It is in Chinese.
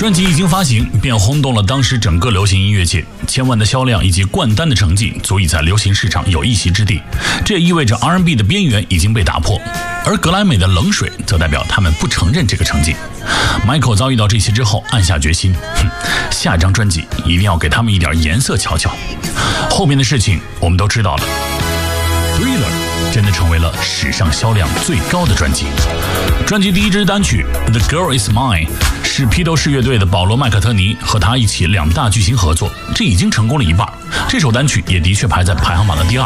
专辑一经发行，便轰动了当时整个流行音乐界，千万的销量以及冠单的成绩，足以在流行市场有一席之地。这也意味着 R&B 的边缘已经被打破，而格莱美的冷水则代表他们不承认这个成绩。Michael 遭遇到这些之后，暗下决心，下一张专辑一定要给他们一点颜色瞧瞧。后面的事情我们都知道了。Thriller 真的成为了史上销量最高的专辑。专辑第一支单曲 The Girl Is Mine 是披头士乐队的保罗·麦克特尼和他一起两大巨星合作，这已经成功了一半。这首单曲也的确排在排行榜的第2。